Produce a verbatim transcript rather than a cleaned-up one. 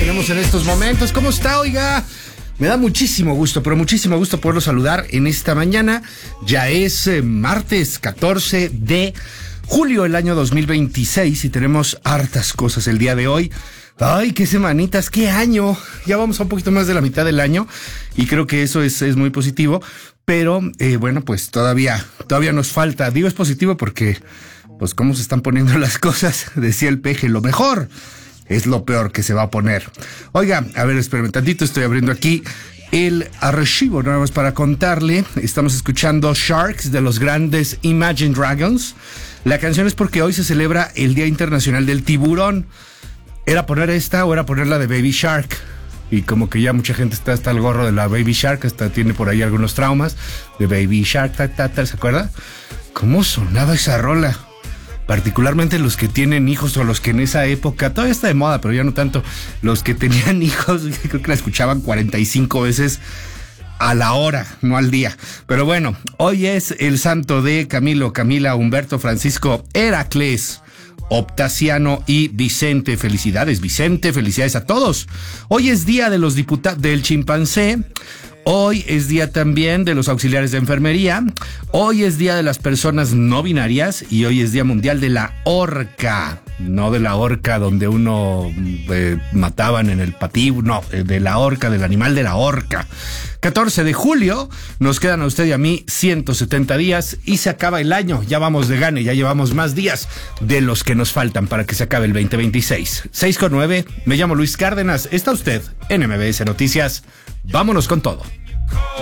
tenemos en estos momentos. ¿Cómo está, oiga? Me da muchísimo gusto, pero muchísimo gusto poderlo saludar en esta mañana. Ya es eh, martes catorce de julio del año dos mil veintiséis y tenemos hartas cosas el día de hoy. Ay, qué semanitas, qué año. Ya vamos a un poquito más de la mitad del año y creo que eso es, es muy positivo. Pero, eh, bueno, pues todavía, todavía nos falta. Digo es positivo porque, pues, cómo se están poniendo las cosas, decía el peje, lo mejor es lo peor que se va a poner. Oiga, a ver, espérame tantito, estoy abriendo aquí el archivo, nada más para contarle. Estamos escuchando Sharks de los grandes Imagine Dragons. La canción es porque hoy se celebra el Día Internacional del Tiburón. ¿Era poner esta o era poner la de Baby Shark? Y como que ya mucha gente está hasta el gorro de la Baby Shark, hasta tiene por ahí algunos traumas de Baby Shark, ta, ta, ta, ¿se acuerda? ¿Cómo sonaba esa rola? Particularmente los que tienen hijos o los que en esa época, todavía está de moda, pero ya no tanto, los que tenían hijos, creo que la escuchaban cuarenta y cinco veces a la hora, no al día. Pero bueno, hoy es el santo de Camilo, Camila, Humberto, Francisco, Heracles, Optaciano y Vicente. Felicidades, Vicente, felicidades a todos. Hoy es día de los diputados del chimpancé. Hoy es día también de los auxiliares de enfermería. Hoy es día de las personas no binarias y hoy es día mundial de la orca. No de la orca donde uno eh, mataban en el patíbulo, no, de la orca, del animal de la orca. catorce de julio, nos quedan a usted y a mí ciento setenta días y se acaba el año. Ya vamos de gane, ya llevamos más días de los que nos faltan para que se acabe el veinte veintiséis. seis con nueve, me llamo Luis Cárdenas, está usted en M B S Noticias. Vámonos con todo.